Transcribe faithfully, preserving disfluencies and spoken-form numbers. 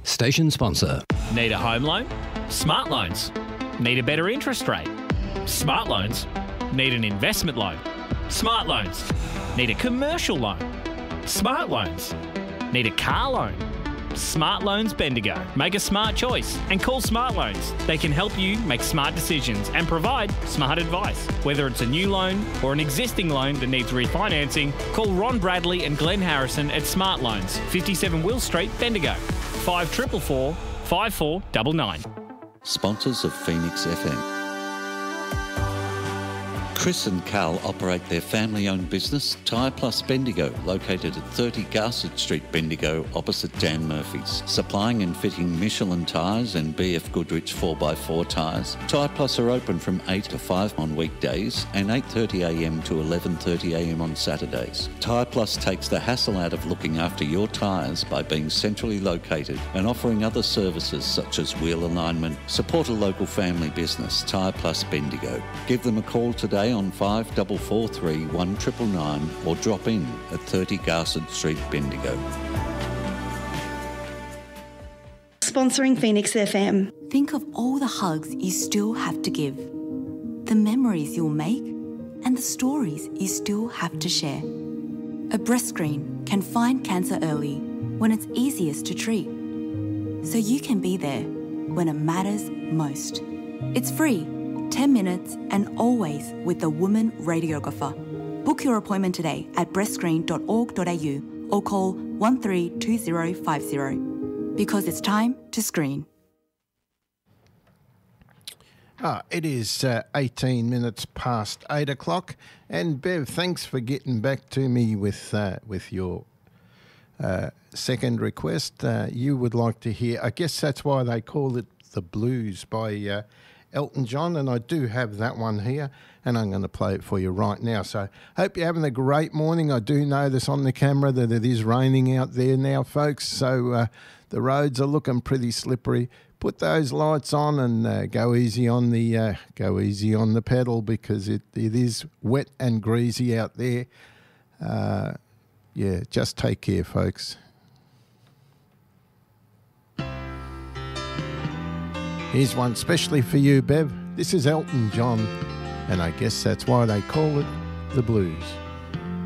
Station sponsor. Need a home loan? Smart Loans. Need a better interest rate? Smart Loans. Need an investment loan? Smart Loans. Need a commercial loan? Smart Loans. Need a car loan? Smart Loans Bendigo. Make a smart choice and call Smart Loans. They can help you make smart decisions and provide smart advice. Whether it's a new loan or an existing loan that needs refinancing, call Ron Bradley and Glenn Harrison at Smart Loans, fifty-seven Will Street, Bendigo. five four four four, five four nine nine. Sponsors of Phoenix F M. Chris and Carl operate their family-owned business, Tyre Plus Bendigo, located at thirty Garsett Street, Bendigo, opposite Dan Murphy's. Supplying and fitting Michelin tyres and B F Goodrich four by four tyres. Tyre Plus are open from eight to five on weekdays and eight thirty a m to eleven thirty a m on Saturdays. Tyre Plus takes the hassle out of looking after your tyres by being centrally located and offering other services such as wheel alignment. Support a local family business, Tyre Plus Bendigo. Give them a call today on five four four three, one nine nine nine or drop in at thirty Garsett Street, Bendigo. Sponsoring Phoenix F M. Think of all the hugs you still have to give, the memories you'll make, and the stories you still have to share. A breast screen can find cancer early when it's easiest to treat, so you can be there when it matters most. It's free, ten minutes, and always with the woman radiographer. Book your appointment today at breast screen dot org dot a u or call one three two zero five zero because it's time to screen. Ah, it is uh, eighteen minutes past eight o'clock, and Bev, thanks for getting back to me with uh, with your uh, second request. Uh, you would like to hear, I guess that's why they call it The Blues by uh, Elton John, and I do have that one here, and I'm going to play it for you right now. So hope you're having a great morning. I do notice on the camera that it is raining out there now, folks, so uh, the roads are looking pretty slippery. Put those lights on and uh, go easy on the uh, go easy on the pedal because it, it is wet and greasy out there. Uh, yeah, just take care, folks. Here's one specially for you, Bev. This is Elton John, and I guess that's why they call it The Blues.